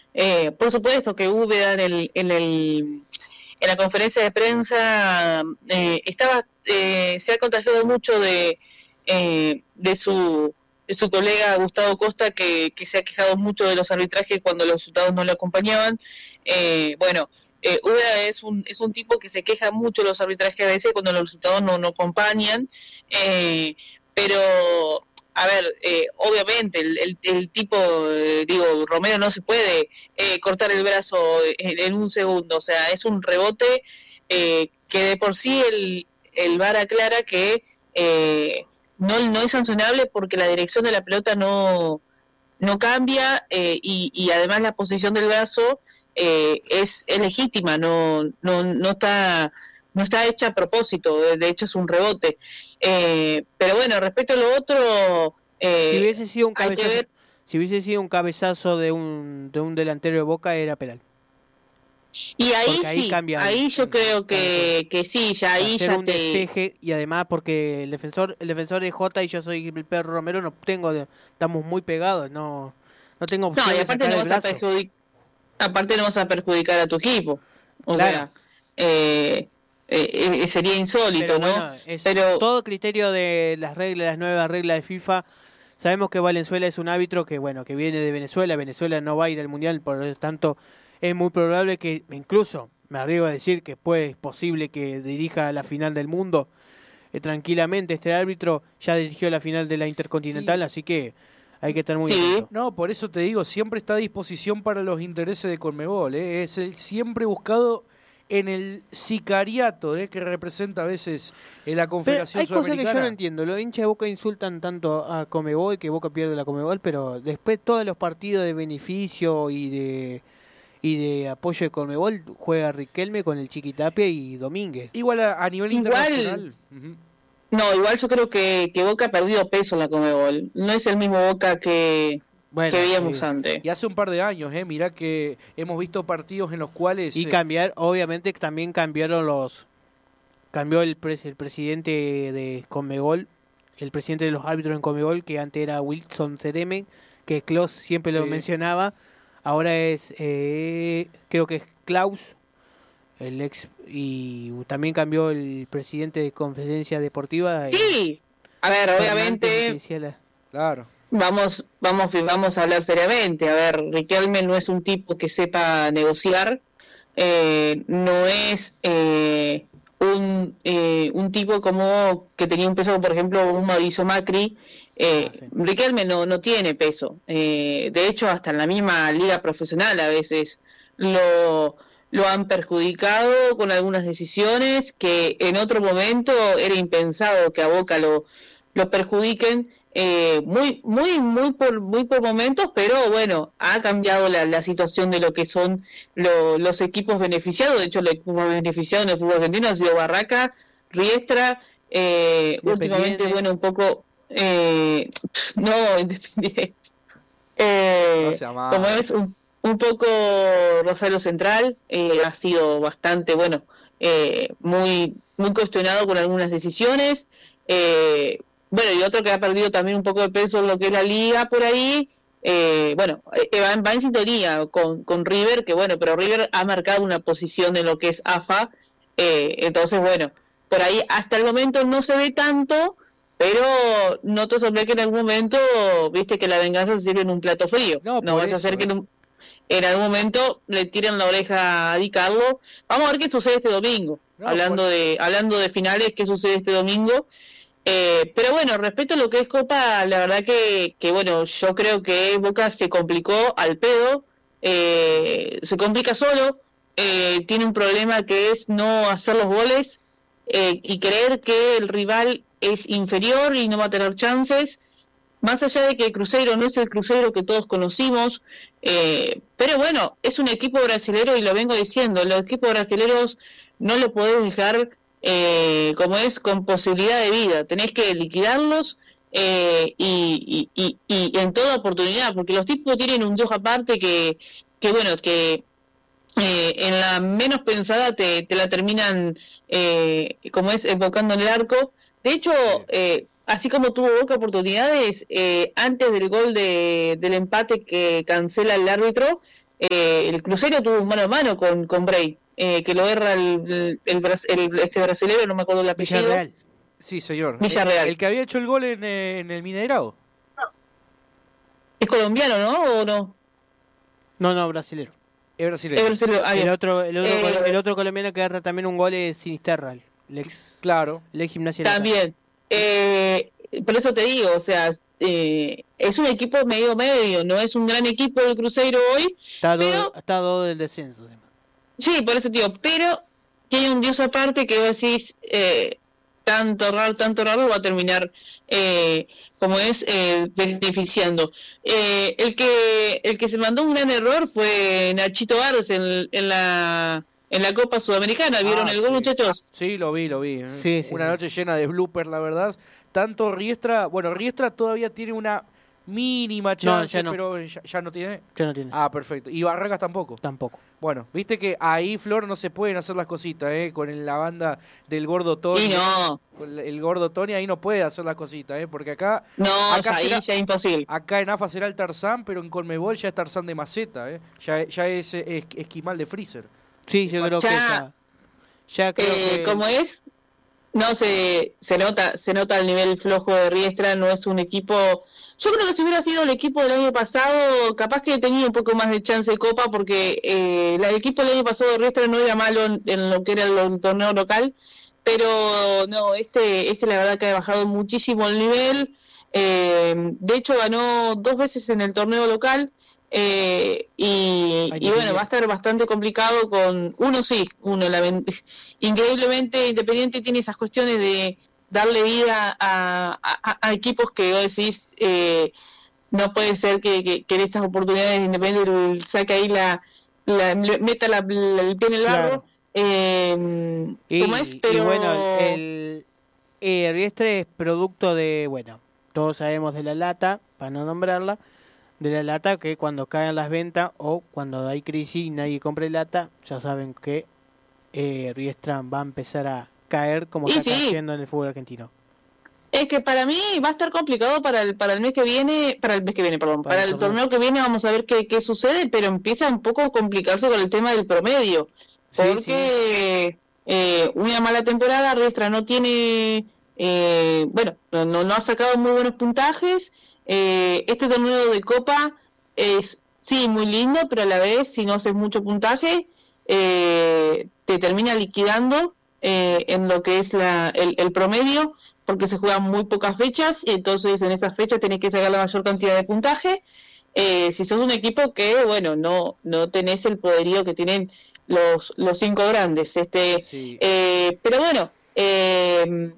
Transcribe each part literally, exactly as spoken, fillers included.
Eh, por supuesto que Úbeda en el, en el en la conferencia de prensa eh, estaba eh, se ha contagiado mucho de eh, de su de su colega Gustavo Costa, que, que se ha quejado mucho de los arbitrajes cuando los resultados no le acompañaban. Eh, bueno, eh, Úbeda es un es un tipo que se queja mucho de los arbitrajes a veces cuando los resultados no, no acompañan, eh, pero a ver, eh, obviamente el, el, el tipo, eh, digo, Romero no se puede eh, cortar el brazo en, en un segundo, o sea, es un rebote eh, que de por sí el, el V A R aclara que eh, no, no es sancionable porque la dirección de la pelota no, no cambia, eh, y, y además la posición del brazo eh, es, es legítima, no, no, no está no está hecha a propósito, de, de hecho es un rebote. Eh, pero bueno, respecto a lo otro, si eh, hubiese sido un hay que cabezazo, ver. si hubiese sido un cabezazo de un de un delantero de Boca era penal. Y ahí Porque ahí sí, cambia ahí el, yo el, creo el que, que sí, ya ahí hacer ya un te... despeje, y además porque el defensor el defensor es Jota y yo soy el perro Romero, no tengo, estamos muy pegados, no no tengo No, opción y de aparte sacar no el vas a brazo. perjudicar, aparte no vas a perjudicar a tu equipo, o Claro, sea, eh, eh, eh, sería insólito, pero ¿no? bueno, es Pero todo criterio de las reglas, las nuevas reglas de FIFA. Sabemos que Valenzuela es un árbitro que, bueno, que viene de Venezuela. Venezuela no va a ir al Mundial, por lo tanto es muy probable que, incluso me arriesgo a decir que pues, es posible que dirija la final del mundo eh, tranquilamente. Este árbitro ya dirigió la final de la Intercontinental, Sí, así que hay que estar muy sí, atento. no, por eso te digo, siempre está a disposición para los intereses de Conmebol, ¿eh? Es el siempre buscado en el sicariato, ¿eh? Que representa a veces en la Pero Confederación hay cosas que yo Sudamericana. no entiendo. Los hinchas de Boca insultan tanto a Comebol, que Boca pierde la Comebol, pero después todos los partidos de beneficio y de y de apoyo de Conmebol juega Riquelme con el Chiquitapia y Domínguez. Igual a, a nivel igual, internacional. Uh-huh. no, igual yo creo que, que Boca ha perdido peso en la Conmebol, no es el mismo Boca que, Bueno, que veíamos sí. antes. Y hace un par de años, ¿eh? Mirá que hemos visto partidos en los cuales... Y eh, cambiar, obviamente también cambiaron los... Cambió el, pres, el presidente de Conmebol, el presidente de los árbitros en Conmebol, que antes era Wilson Ceremen, que Klaus siempre lo Sí. mencionaba. Ahora es, eh, creo que es Klaus, el ex, y también cambió el presidente de Conferencia Deportiva. Eh, Sí, a ver, Fernández, obviamente que decía la- Claro. vamos, vamos, vamos a hablar seriamente. A ver, Riquelme no es un tipo que sepa negociar, eh, no es eh, un, eh, un tipo como que tenía un peso, por ejemplo, un Mauricio Macri. Eh, Ah, sí. Riquelme no, no tiene peso. Eh, de hecho, hasta en la misma liga profesional a veces lo, lo han perjudicado con algunas decisiones que en otro momento era impensado que a Boca lo, lo perjudiquen. Eh, muy muy muy por muy por momentos, pero bueno, ha cambiado la, la situación de lo que son lo, los equipos beneficiados. De hecho, los equipos beneficiados en el fútbol argentino han sido Barraca, Riestra, eh, últimamente, bueno, un poco eh, no, Independiente, eh, No sea como malo. es un, un poco Rosario Central, eh, ha sido bastante, bueno, eh, muy muy cuestionado con algunas decisiones. eh, bueno, y otro que ha perdido también un poco de peso en lo que es la liga por ahí, eh, bueno, eh, va, va en sintonía con, con River, que bueno, pero River ha marcado una posición en lo que es A F A, eh, entonces bueno, por ahí hasta el momento no se ve tanto, pero no te sorprende que en algún momento, viste que la venganza se sirve en un plato frío, No, no por vaya a eso, ser que ¿eh? en, un, en algún momento le tiren la oreja a Di Carlo. Vamos a ver qué sucede este domingo, No, hablando por... de hablando de finales, qué sucede este domingo. Eh, pero bueno, respecto a lo que es Copa, la verdad que, que bueno, yo creo que Boca se complicó al pedo, eh, se complica solo, eh, tiene un problema que es no hacer los goles, eh, y creer que el rival es inferior y no va a tener chances, más allá de que el Cruzeiro no es el Cruzeiro que todos conocimos, eh, pero bueno, es un equipo brasilero y lo vengo diciendo, los equipos brasileros no lo podés dejar eh, como es con posibilidad de vida, tenés que liquidarlos, eh, y, y, y, y en toda oportunidad, porque los tipos tienen un dios aparte que, que bueno, que eh, en la menos pensada te, te la terminan, eh, como es, enfocando en el arco. De hecho, Sí. eh, así como tuvo Boca oportunidades, eh, antes del gol de, del empate que cancela el árbitro, eh, el Cruzeiro tuvo un mano a mano con, con Bray, eh, que lo erra el, el, el, el, este brasilero, no me acuerdo el apellido. Villarreal. Sí, señor. Villarreal. El, el que había hecho el gol en, en el Mineirao. Es colombiano, ¿no? ¿O no? No, no, brasilero. Es brasileño. Es brasilero. Ah, El bien. otro, el otro, Eh, el otro colombiano que agarra también un gol es Sinisterra, el ex, Claro. el ex Gimnasia. de La Plata. También. Eh, por eso te digo, o sea, eh, es un equipo medio medio, no es un gran equipo el Cruzeiro hoy. Está a pero- dos está a dos del descenso. encima. Sí, por eso te digo, pero tiene un dios aparte que vos decís, eh, tanto raro, tanto raro, va a terminar, eh, como es, eh, beneficiando. Eh, el que el que se mandó un gran error fue Nachito Aros en, en la en la Copa Sudamericana. ¿Vieron Ah, el gol, sí. muchachos? Sí, lo vi, lo vi. Sí, sí, una sí. noche llena de bloopers, la verdad. Tanto Riestra, bueno, Riestra todavía tiene una mínima chance, ya no. pero ya, ya no tiene. Ya no tiene. Ah, perfecto. Y Barracas tampoco. Tampoco. Bueno, viste que ahí, Flor, no se pueden hacer las cositas, ¿eh? Con el- la banda del gordo Tony. Y no, Con el- el gordo Tony ahí no puede hacer las cositas, ¿eh? Porque acá, no, Acá ya ahí será- ya es imposible. acá en AFA será el Tarzán, pero en Colmebol ya es Tarzán de maceta, ¿eh? Ya, ya es, es esquimal de freezer. Sí, yo creo Ya- que ya, ya creo Eh, que como es, no se se nota se nota el nivel flojo de Riestra, no es un equipo. Yo creo que si hubiera sido el equipo del año pasado, capaz que tenía un poco más de chance de copa, porque eh, la- el equipo del año pasado de Riestra no era malo en, en lo que era el, el torneo local, pero no, este este la verdad que ha bajado muchísimo el nivel. Eh, de hecho ganó dos veces en el torneo local. Eh, y, Ay, y Dios bueno, mío. va a estar bastante complicado con uno, sí, uno, lament- increíblemente Independiente tiene esas cuestiones de darle vida a, a- a equipos que vos decís, eh, no puede ser que, que, que en estas oportunidades Independiente saque ahí la, la meta la, la- el pie en el barro. Claro. Eh, Y, ¿cómo es? y Pero bueno, el, el Riestre es producto de, bueno, todos sabemos de la lata, para no nombrarla, de la lata que cuando caen las ventas o cuando hay crisis y nadie compre lata, ya saben que eh, Riestra va a empezar a caer como Y está sí. cayendo en el fútbol argentino. es que para mí va a estar complicado para el para el mes que viene, para el mes que viene, perdón, Para para, el el torneo. torneo que viene vamos a ver qué, qué sucede, pero empieza un poco a complicarse con el tema del promedio, Sí, porque eh, una mala temporada, Riestra no tiene, eh, bueno, no, no, no ha sacado muy buenos puntajes. Eh, este torneo de Copa es, sí, muy lindo, pero a la vez, si no haces mucho puntaje, eh, te termina liquidando eh, en lo que es la, el, el promedio, porque se juegan muy pocas fechas, y entonces en esas fechas tenés que sacar la mayor cantidad de puntaje. Eh, si sos un equipo que, bueno, no no tenés el poderío que tienen los los cinco grandes. Este, Sí. eh, pero bueno, eh,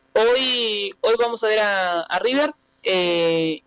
hoy hoy vamos a ver a, a River, eh,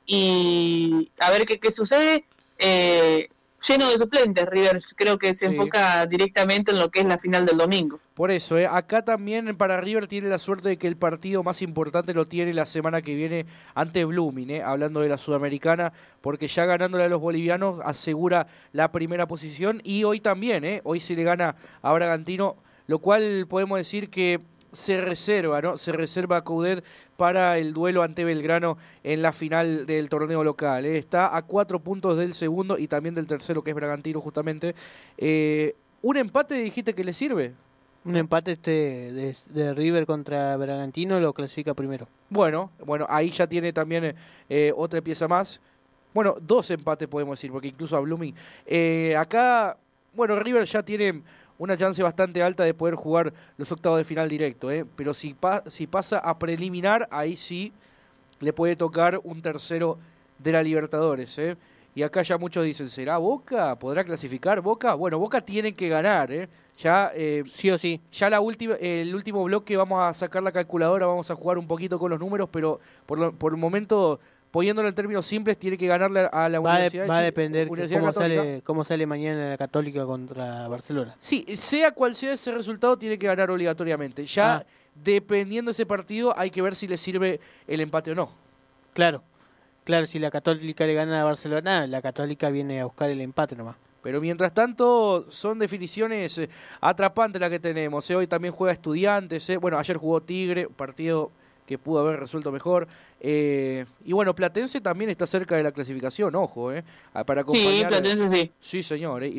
y a ver qué, qué sucede. Eh, lleno de suplentes, River creo que se Sí. enfoca directamente en lo que es la final del domingo. Por eso, ¿eh? Acá también para River tiene la suerte de que el partido más importante lo tiene la semana que viene ante Blooming, ¿eh? Hablando de la Sudamericana, porque ya ganándole a los bolivianos asegura la primera posición, y hoy también, ¿eh? Hoy se le gana a Bragantino, lo cual podemos decir que se reserva, ¿no? Se reserva a Coudet para el duelo ante Belgrano en la final del torneo local, ¿eh? Está a cuatro puntos del segundo y también del tercero, que es Bragantino justamente. Eh, ¿Un empate dijiste que le sirve? Un empate este de, de River contra Bragantino lo clasifica primero. Bueno, bueno, ahí ya tiene también eh, otra pieza más. Bueno, dos empates podemos decir, porque incluso a Blooming. Eh, acá, bueno, River ya tiene una chance bastante alta de poder jugar los octavos de final directo, ¿eh? Pero si, pa si pasa a preliminar, ahí sí le puede tocar un tercero de la Libertadores, ¿eh? Y acá ya muchos dicen, ¿será Boca? ¿Podrá clasificar Boca? Bueno, Boca tiene que ganar, ¿eh? Ya, eh, Sí o sí. ya la última, el último bloque vamos a sacar la calculadora, vamos a jugar un poquito con los números, pero por, lo, por el momento, poniéndolo en términos simples, tiene que ganarle a la Va, Universidad de, de va a Chile- depender que Universidad cómo Católica. sale, cómo sale mañana la Católica contra Barcelona. Sí, sea cual sea ese resultado, tiene que ganar obligatoriamente. Ya Ah. dependiendo de ese partido, hay que ver si le sirve el empate o no. Claro, claro, si la Católica le gana a Barcelona, la Católica viene a buscar el empate nomás. Pero mientras tanto, son definiciones eh, atrapantes las que tenemos, ¿eh? Hoy también juega Estudiantes, ¿eh? Bueno, ayer jugó Tigre, partido que pudo haber resuelto mejor. Eh, y bueno, Platense también está cerca de la clasificación, ojo, eh, para acompañar. Sí, Platense sí. Sí, señor. Eh,